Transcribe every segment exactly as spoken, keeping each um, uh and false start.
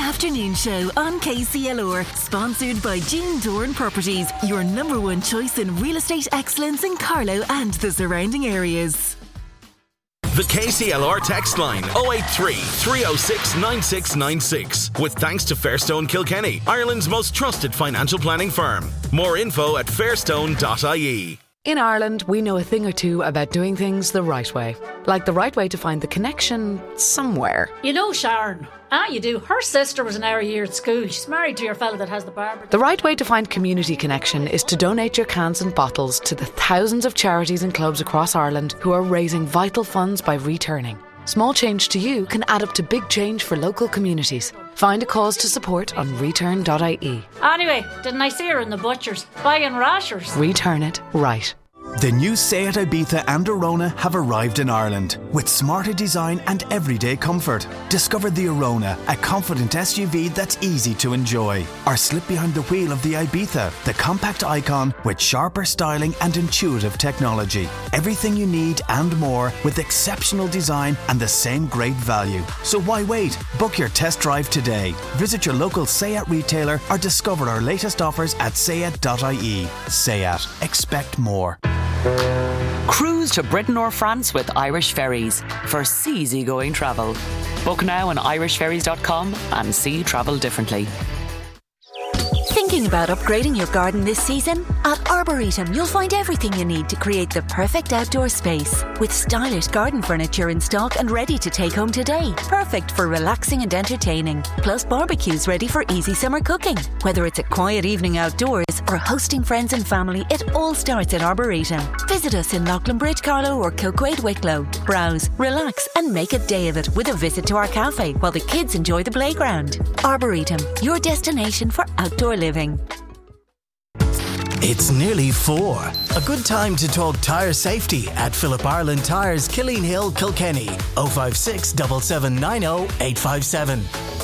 afternoon show on K C L R, sponsored by Jean Dorn Properties, your number one choice in real estate excellence in Carlow and the surrounding areas. The K C L R text line oh eight three, three oh six, nine six nine six. With thanks to Fairstone Kilkenny, Ireland's most trusted financial planning firm. More info at fairstone dot I E. In Ireland, we know a thing or two about doing things the right way. Like the right way to find the connection somewhere. You know Sharon. Ah, you do. Her sister was an hour a year at school. She's married to your fella that has the barber. The right way to find community connection is to donate your cans and bottles to the thousands of charities and clubs across Ireland who are raising vital funds by returning. Small change to you can add up to big change for local communities. Find a cause to support on return dot I E. Anyway, didn't I see her in the butcher's buying rashers? Return it right. The new Seat Ibiza and Arona have arrived in Ireland with smarter design and everyday comfort. Discover the Arona, a confident S U V that's easy to enjoy. Or slip behind the wheel of the Ibiza, the compact icon with sharper styling and intuitive technology. Everything you need and more with exceptional design and the same great value. So why wait? Book your test drive today. Visit your local Seat retailer or discover our latest offers at seat dot I E. Seat. Expect more. Cruise to Britain or France with Irish Ferries for easygoing travel. Book now on irish ferries dot com and see travel differently. Thinking about upgrading your garden this season? At Arboretum, you'll find everything you need to create the perfect outdoor space. With stylish garden furniture in stock and ready to take home today. Perfect for relaxing and entertaining. Plus barbecues ready for easy summer cooking. Whether it's a quiet evening outdoors or hosting friends and family, it all starts at Arboretum. Visit us in Loughlin Bridge, Carlow or Kilquade, Wicklow. Browse, relax and make a day of it with a visit to our cafe while the kids enjoy the playground. Arboretum, your destination for outdoor living. It's nearly four. A good time to talk tyre safety at Philip Ireland Tyres, Killeen Hill, Kilkenny. oh five six, seven seven nine oh, eight five seven.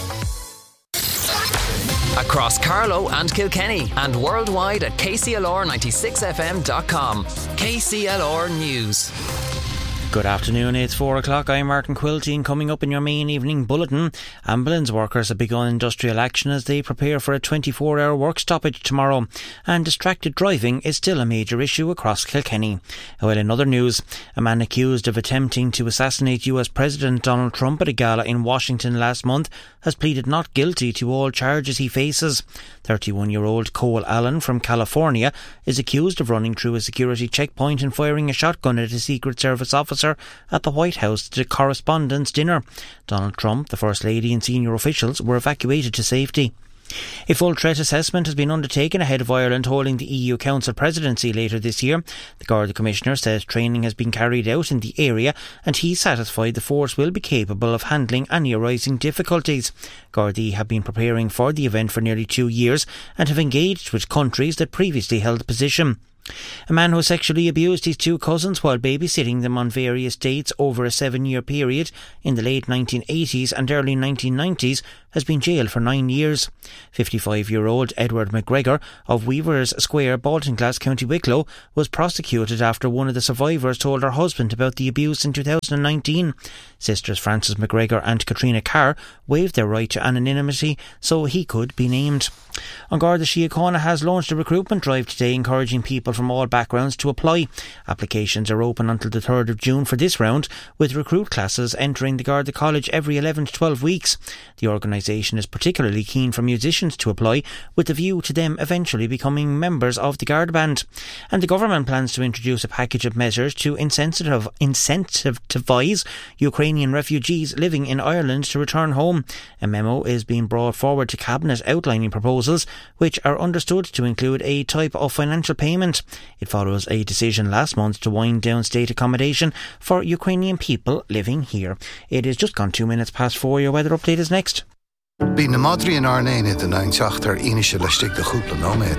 Across Carlow and Kilkenny and worldwide at k c l r ninety-six f m dot com. K C L R News. Good afternoon, it's four o'clock. I'm Martin Quilty, and coming up in your main evening bulletin, ambulance workers have begun industrial action as they prepare for a twenty-four hour work stoppage tomorrow, and distracted driving is still a major issue across Kilkenny. Well, in other news, a man accused of attempting to assassinate U S President Donald Trump at a gala in Washington last month has pleaded not guilty to all charges he faces. thirty-one-year-old Cole Allen from California is accused of running through a security checkpoint and firing a shotgun at a Secret Service officer at the White House at a correspondence dinner. Donald Trump, the First Lady and senior officials were evacuated to safety. A full threat assessment has been undertaken ahead of Ireland holding the E U Council presidency later this year. The Garda Commissioner says training has been carried out in the area and he's satisfied the force will be capable of handling any arising difficulties. Gardaí have been preparing for the event for nearly two years and have engaged with countries that previously held the position. A man who sexually abused his two cousins while babysitting them on various dates over a seven-year period in the late nineteen eighties and early nineteen nineties has been jailed for nine years. fifty-five-year-old Edward McGregor of Weavers Square, Baltinglass, County Wicklow, was prosecuted after one of the survivors told her husband about the abuse in two thousand nineteen. Sisters Frances McGregor and Katrina Carr waived their right to anonymity so he could be named. An Garda Síochána has launched a recruitment drive today encouraging people from all backgrounds to apply. Applications are open until the third of June for this round, with recruit classes entering the Garda College every eleven to twelve weeks. The organisation is particularly keen for musicians to apply, with a view to them eventually becoming members of the Garda Band. And the government plans to introduce a package of measures to incentive, incentivise Ukrainian refugees living in Ireland to return home. A memo is being brought forward to Cabinet outlining proposals which are understood to include a type of financial payment. It follows a decision last month to wind down state accommodation for Ukrainian people living here. It is just gone two minutes past four. Your weather update is next. Bí na Madri an Arnéine den ein teachtar inische le stig de chúpla nóméid.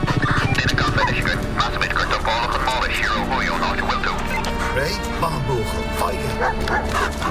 Dit kan bij de schut, maat met kort op alle gevallen, Shiro Hoyo nog te wilto. Ray, bamboegel, feige.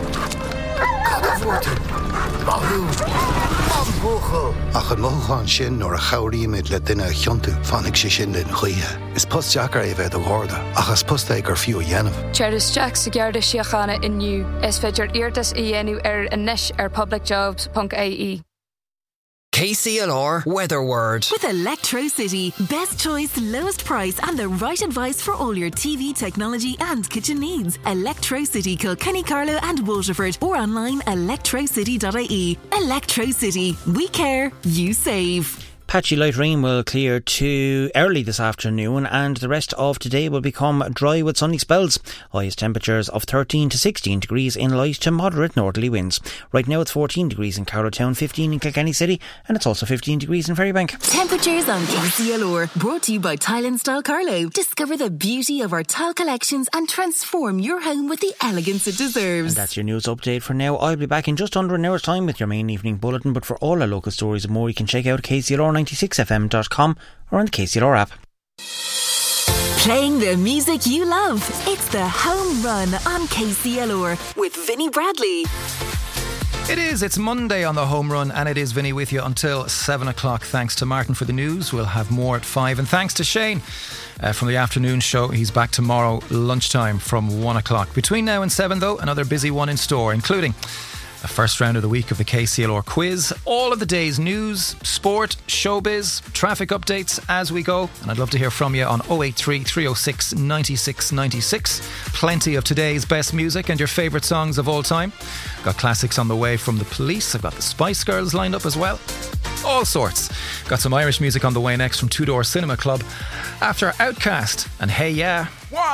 Kadavoorten, Mahu, bamboegel. Ach een mogaan sin nor a chaurie met le dinne chontu van ik sin den goeie. Is post jacker even de hoorde. Ach as post eker few yenov. Charles Jack Sigarda Síochána in new. Es fedger irtas I yenu er a nish er public jobs punk A E. K C L R Weather Word. With Electrocity, best choice, lowest price and the right advice for all your T V, technology and kitchen needs. Electrocity, Kilkenny, Carlow and Waterford, or online electrocity dot I E. Electrocity. We care, you save. Patchy light rain will clear to early this afternoon, and the rest of today will become dry with sunny spells. Highest temperatures of thirteen to sixteen degrees in light to moderate northerly winds. Right now it's fourteen degrees in Carlowtown, fifteen in Kilkenny City, and it's also fifteen degrees in Ferrybank. Temperatures on K C L R, brought to you by Tile and Style Carlow. Discover the beauty of our tile collections and transform your home with the elegance it deserves. And that's your news update for now. I'll be back in just under an hour's time with your main evening bulletin, but for all our local stories and more, you can check out K C L R ninety-six F M dot com or on the K C L R app. Playing the music you love. It's the Home Run on K C L R with Vinnie Bradley. It is, it's Monday on the Home Run, and it is Vinnie with you until seven o'clock. Thanks to Martin for the news. We'll have more at five. And thanks to Shane uh, from the afternoon show. He's back tomorrow lunchtime from one o'clock. Between now and seven though, another busy one in store, including the first round of the week of the K C L R quiz, all of the day's news, sport, showbiz, traffic updates as we go. And I'd love to hear from you on oh eight three, three oh six, nine six nine six. Plenty of today's best music and your favourite songs of all time. Got classics on the way from the Police. I've got the Spice Girls lined up as well. All sorts. Got some Irish music on the way next from Two Door Cinema Club. After Outcast and Hey Ya.